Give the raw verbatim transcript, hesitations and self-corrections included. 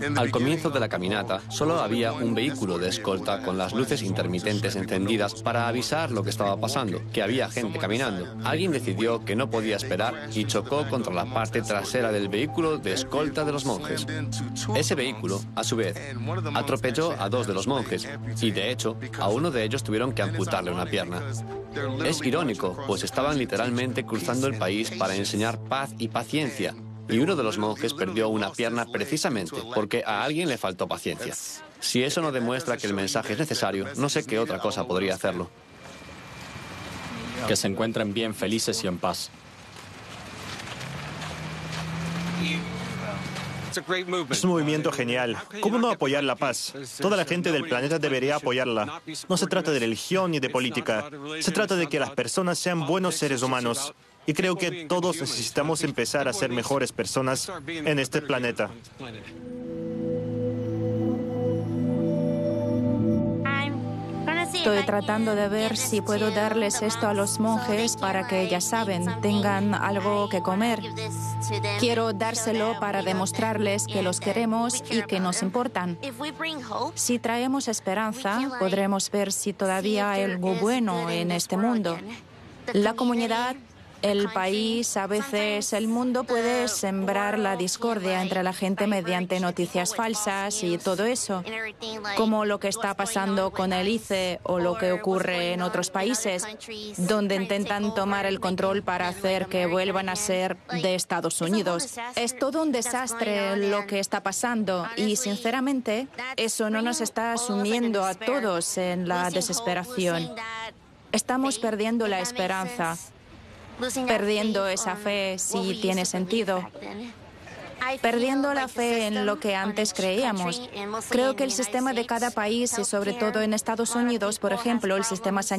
Al comienzo de la caminata, solo había un vehículo de escolta con las luces intermitentes encendidas para avisar lo que estaba pasando, que había gente caminando. Alguien decidió que no podía esperar y chocó contra la parte trasera del vehículo de escolta de los monjes. Ese vehículo, a su vez, atropelló a dos de los monjes y, de hecho, a uno de ellos tuvieron que amputarle una pierna. Es irónico, pues estaban literalmente cruzando el país para enseñar paz y paciencia. Y uno de los monjes perdió una pierna precisamente porque a alguien le faltó paciencia. Si eso no demuestra que el mensaje es necesario, no sé qué otra cosa podría hacerlo. Que se encuentren bien, felices y en paz. Es un movimiento genial. ¿Cómo no apoyar la paz? Toda la gente del planeta debería apoyarla. No se trata de religión ni de política. Se trata de que las personas sean buenos seres humanos. Y creo que todos necesitamos empezar a ser mejores personas en este planeta. Estoy tratando de ver si puedo darles esto a los monjes para que, ya saben, tengan algo que comer. Quiero dárselo para demostrarles que los queremos y que nos importan. Si traemos esperanza, podremos ver si todavía hay algo bueno en este mundo. La comunidad, el país, a veces el mundo puede sembrar la discordia entre la gente mediante noticias falsas y todo eso, como lo que está pasando con el I C E o lo que ocurre en otros países, donde intentan tomar el control para hacer que vuelvan a ser de Estados Unidos. Es todo un desastre lo que está pasando y, sinceramente, eso no nos está sumiendo a todos en la desesperación. Estamos perdiendo la esperanza. Perdiendo esa fe, si tiene sentido. Perdiendo la fe en lo que antes creíamos. Creo que el sistema de cada país, y sobre todo en Estados Unidos, por ejemplo, el sistema sanitario,